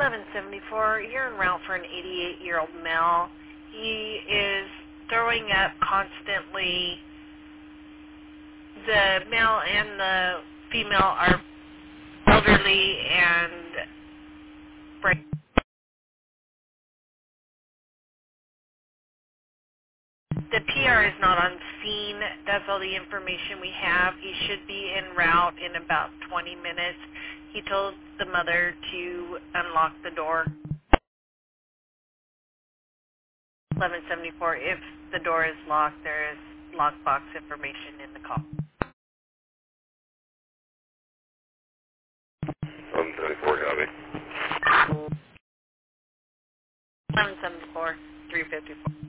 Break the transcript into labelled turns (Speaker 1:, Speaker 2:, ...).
Speaker 1: 1174, you're en route for an 88-year-old male. He is throwing up constantly. The male and the female are elderly and break. The PR is not on scene. That's all the information we have. He should be en route in about 20 minutes. He told the mother to unlock the door. 1174, if the door is locked, there is lockbox information in the call.
Speaker 2: 1174, copy.
Speaker 1: 1174, 354.